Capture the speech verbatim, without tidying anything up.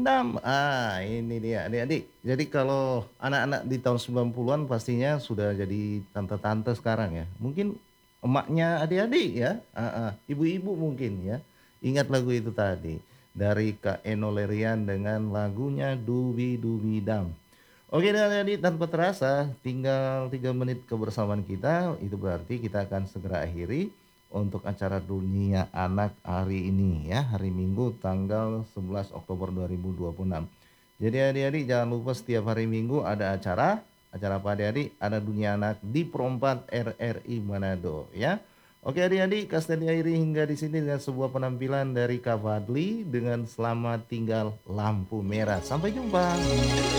Dam. Ah, ini dia adik-adik. Jadi kalau anak-anak di tahun sembilan puluhan pastinya sudah jadi tante-tante sekarang ya. Mungkin emaknya adik-adik ya, heeh, ibu-ibu mungkin ya. Ingat lagu itu tadi dari Kak Enno Lerian dengan lagunya Dubi Dubi Dam. Oke dan adik-adik tanpa terasa tinggal tiga menit kebersamaan kita, itu berarti kita akan segera akhiri untuk acara Dunia Anak hari ini ya, hari Minggu tanggal sebelas Oktober dua ribu dua puluh enam. Jadi adik-adik jangan lupa setiap hari Minggu ada acara, acara apa adik-adik? Ada Dunia Anak di Perempat R R I Manado ya. Oke adik-adik, kasih diakhiri hingga di sini dengan sebuah penampilan dari Kak Fadli dengan Selamat Tinggal Lampu Merah. Sampai jumpa.